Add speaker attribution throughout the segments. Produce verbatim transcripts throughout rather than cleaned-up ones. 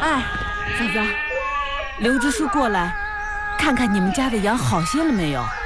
Speaker 1: 哎，嫂子，刘支书过来，看看你们家的羊好些了没有？啊，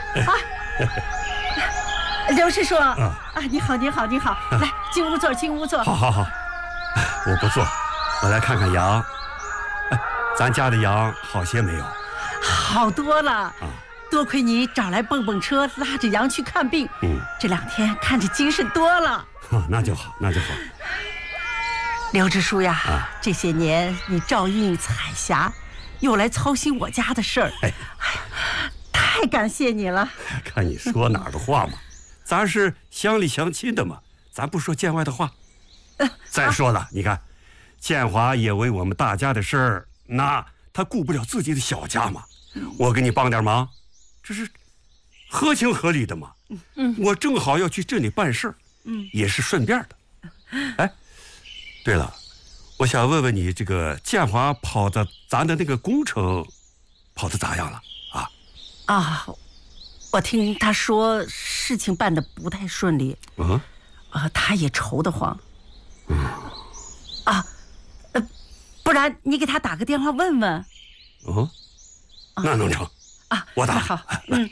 Speaker 2: 刘师叔啊，你好，你好，你好，来进屋坐，进屋坐。
Speaker 3: 好好好，我不坐，我来看看羊。哎，咱家的羊好些没有？
Speaker 2: 好多了。
Speaker 3: 啊，
Speaker 2: 多亏你找来蹦蹦车，拉着羊去看病。
Speaker 3: 嗯，
Speaker 2: 这两天看着精神多了。
Speaker 3: 那就好，那就好。
Speaker 2: 刘支书呀，
Speaker 3: 啊，
Speaker 2: 这些年你照应彩霞，又来操心我家的事儿，
Speaker 3: 哎，
Speaker 2: 太感谢你了。
Speaker 3: 看你说哪儿的话嘛，咱是乡里乡亲的嘛，咱不说见外的话。
Speaker 2: 呃、
Speaker 3: 再说了，啊，你看，建华也为我们大家的事儿，那他顾不了自己的小家嘛，我给你帮点忙，这是合情合理的嘛。
Speaker 2: 嗯，
Speaker 3: 我正好要去镇里办事儿，
Speaker 2: 嗯，
Speaker 3: 也是顺便的。哎，对了，我想问问你，这个建华跑的咱的那个工程，跑的咋样了啊？
Speaker 2: 啊，我听他说事情办得不太顺利。
Speaker 3: 嗯，
Speaker 2: 啊，他也愁得慌。
Speaker 3: 嗯，
Speaker 2: 啊，呃，不然你给他打个电话问问。
Speaker 3: 哦，那能成
Speaker 2: 啊？
Speaker 3: 我打。
Speaker 2: 好，嗯。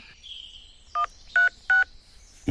Speaker 3: 嗯。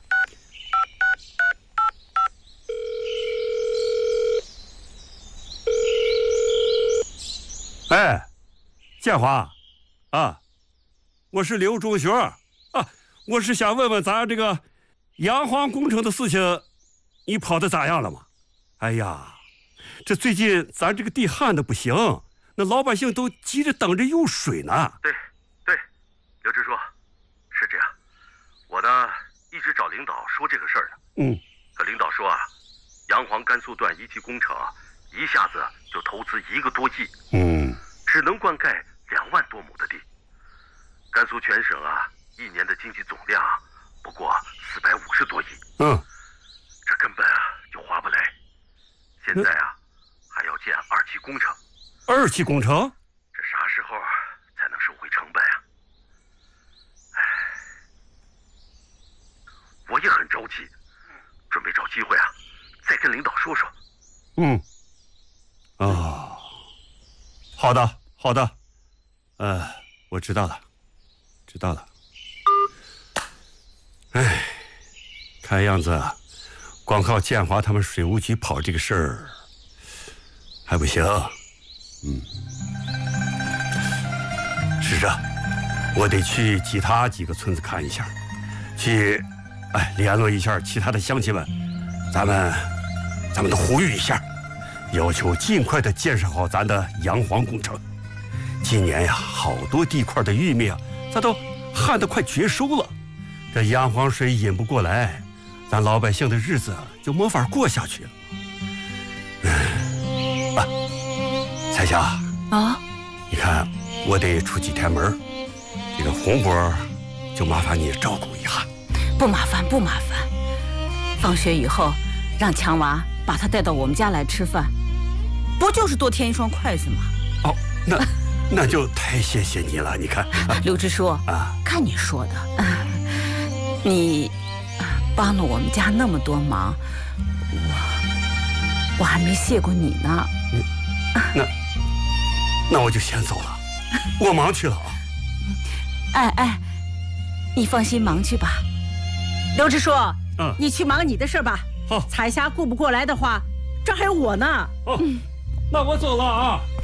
Speaker 3: 哎，建华，啊，我是刘中学啊，我是想问问咱这个洋黄工程的事情，你跑的咋样了嘛？哎呀，这最近咱这个地旱的不行，那老百姓都急着等着用水呢。
Speaker 4: 对，对，刘支书，是这样，我呢一直找领导说这个事儿呢。
Speaker 3: 嗯，
Speaker 4: 可领导说啊，洋黄甘肃段一期工程啊，一下子就投资一个多亿，
Speaker 3: 嗯，
Speaker 4: 只能灌溉两万多亩的地。甘肃全省啊，一年的经济总量不过四百五十多亿。
Speaker 3: 嗯，
Speaker 4: 这根本啊就划不来。现在啊，还要建二期工程。
Speaker 3: 二期工程？
Speaker 4: 这啥时候才能收回成本啊？唉，我也很着急，准备找机会啊，再跟领导说说。
Speaker 3: 嗯，哦，好的，好的，呃，我知道了，知道了。哎，看样子，光靠建华他们水务局跑这个事儿还不行。嗯，是这，我得去其他几个村子看一下，去，哎，联络一下其他的乡亲们，咱们，咱们都呼吁一下，要求尽快的建设好咱的洋黄工程。今年呀，好多地块的玉米啊，咱都旱得快绝收了，这洋黄水引不过来，咱老百姓的日子就没法过下去了。嗯，啊，彩霞
Speaker 1: 啊，
Speaker 3: 你看我得出几天门，这个红波就麻烦你照顾一下。
Speaker 1: 不麻烦，不麻烦。放学以后，让强娃把他带到我们家来吃饭，不就是多添一双筷子吗？
Speaker 3: 哦，那那就太谢谢你了。你看，
Speaker 1: 刘支书啊，看你说的，你帮了我们家那么多忙，我我还没谢过你呢。
Speaker 3: 嗯，那那我就先走了，我忙去了啊。
Speaker 1: 哎哎，你放心忙去吧。
Speaker 2: 刘支书，
Speaker 3: 嗯，
Speaker 2: 你去忙你的事吧。
Speaker 3: 好，
Speaker 2: 彩霞顾不过来的话，这还有我呢。
Speaker 3: 哦，那我走了啊。